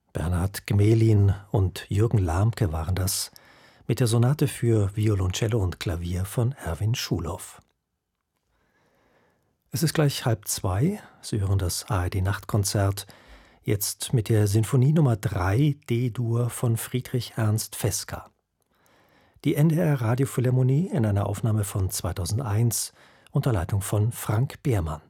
Bernhard Gmelin und Jürgen Lamke waren das mit der Sonate für Violoncello und Klavier von Erwin Schulhoff. Es ist gleich 1:30. Sie hören das ARD-Nachtkonzert, jetzt mit der Sinfonie Nummer 3 D-Dur von Friedrich Ernst Fesca. Die NDR Radiophilharmonie in einer Aufnahme von 2001 unter Leitung von Frank Behrmann.